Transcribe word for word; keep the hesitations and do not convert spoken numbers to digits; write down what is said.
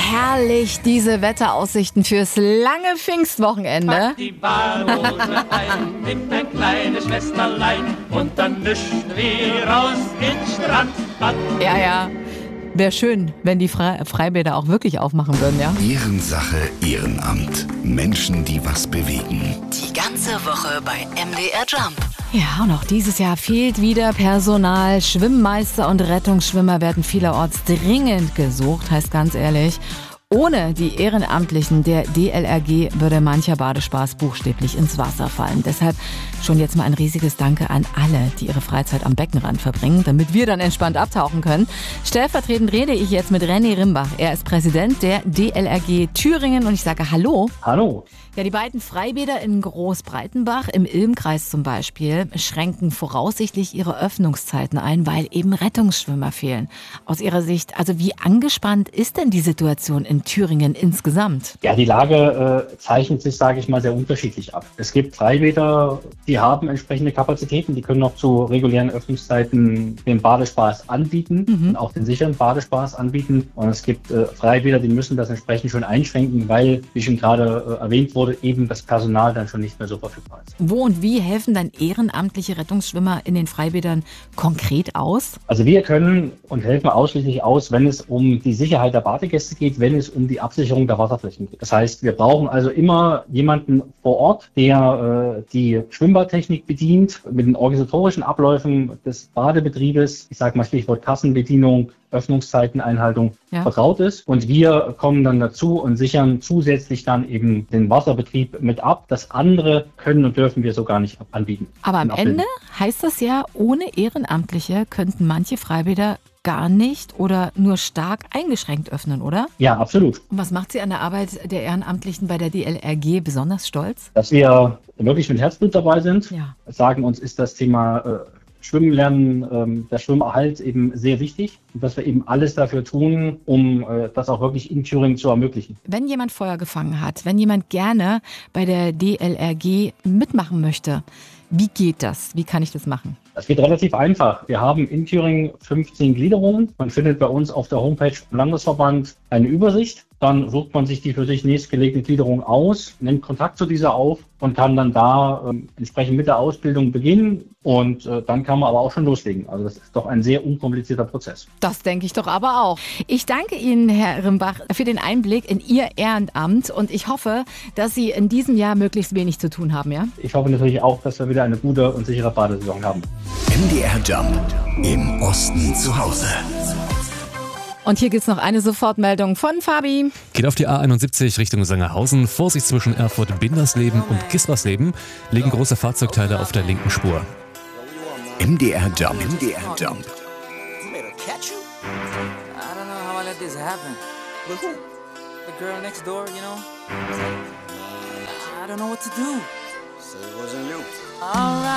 herrlich, diese Wetteraussichten fürs lange Pfingstwochenende. Pack die Badehose ein, nimm dein kleines Schwesterlein und dann mischt wir raus ins Strandbad. Ja, ja. Wäre schön, wenn die Fre- Freibäder auch wirklich aufmachen würden, ja? Ehrensache, Ehrenamt. Menschen, die was bewegen. Die ganze Woche bei M D R Jump. Ja, und auch dieses Jahr fehlt wieder Personal. Schwimmmeister und Rettungsschwimmer werden vielerorts dringend gesucht, heißt ganz ehrlich. Ohne die Ehrenamtlichen der D L R G würde mancher Badespaß buchstäblich ins Wasser fallen. Deshalb schon jetzt mal ein riesiges Danke an alle, die ihre Freizeit am Beckenrand verbringen, damit wir dann entspannt abtauchen können. Stellvertretend rede ich jetzt mit René Rimbach. Er ist Präsident der D L R G Thüringen und ich sage Hallo. Hallo. Ja, die beiden Freibäder in Großbreitenbach im Ilmkreis zum Beispiel schränken voraussichtlich ihre Öffnungszeiten ein, weil eben Rettungsschwimmer fehlen. Aus Ihrer Sicht, also wie angespannt ist denn die Situation in Thüringen insgesamt? Ja, die Lage äh, zeichnet sich, sage ich mal, sehr unterschiedlich ab. Es gibt Freibäder, die haben entsprechende Kapazitäten, die können noch zu regulären Öffnungszeiten den Badespaß anbieten, mhm. und auch den sicheren Badespaß anbieten. Und es gibt äh, Freibäder, die müssen das entsprechend schon einschränken, weil, wie schon gerade äh, erwähnt wurde, eben das Personal dann schon nicht mehr so verfügbar ist. Wo und wie helfen dann ehrenamtliche Rettungsschwimmer in den Freibädern konkret aus? Also wir können und helfen ausschließlich aus, wenn es um die Sicherheit der Badegäste geht, wenn es um die Absicherung der Wasserflächen geht. Das heißt, wir brauchen also immer jemanden vor Ort, der äh, die Schwimmbadtechnik bedient, mit den organisatorischen Abläufen des Badebetriebes, ich sage mal Stichwort Kassenbedienung, Öffnungszeiteneinhaltung, ja, vertraut ist. Und wir kommen dann dazu und sichern zusätzlich dann eben den Wasserbetrieb mit ab. Das andere können und dürfen wir so gar nicht anbieten. Aber am Ende heißt das ja, ohne Ehrenamtliche könnten manche Freibäder gar nicht oder nur stark eingeschränkt öffnen, oder? Ja, absolut. Und was macht Sie an der Arbeit der Ehrenamtlichen bei der D L R G besonders stolz? Dass wir wirklich mit Herzblut dabei sind. Ja. Sagen uns, ist das Thema äh, Schwimmen lernen, ähm, der Schwimmerhalt eben sehr wichtig und dass wir eben alles dafür tun, um äh, das auch wirklich in Thüringen zu ermöglichen. Wenn jemand Feuer gefangen hat, wenn jemand gerne bei der D L R G mitmachen möchte, wie geht das? Wie kann ich das machen? Das geht relativ einfach. Wir haben in Thüringen fünfzehn Gliederungen. Man findet bei uns auf der Homepage vom Landesverband eine Übersicht. Dann sucht man sich die für sich nächstgelegene Gliederung aus, nimmt Kontakt zu dieser auf und kann dann da ähm, entsprechend mit der Ausbildung beginnen. Und äh, dann kann man aber auch schon loslegen. Also das ist doch ein sehr unkomplizierter Prozess. Das denke ich doch aber auch. Ich danke Ihnen, Herr Rimbach, für den Einblick in Ihr Ehrenamt und ich hoffe, dass Sie in diesem Jahr möglichst wenig zu tun haben, ja? Ich hoffe natürlich auch, dass wir wieder eine gute und sichere Badesaison haben. M D R Jump. Im Osten zu Hause. Und hier gibt's noch eine Sofortmeldung von Fabi. Geht auf die A einundsiebzig Richtung Sangerhausen. Vorsicht zwischen Erfurt-Bindersleben und Gispersleben. Liegen große Fahrzeugteile auf der linken Spur. M D R Jump. M D R Jump. You made her catch you? I don't know how I let this happen. But who? The girl next door, you know? I don't know what to do. So it wasn't you. All right.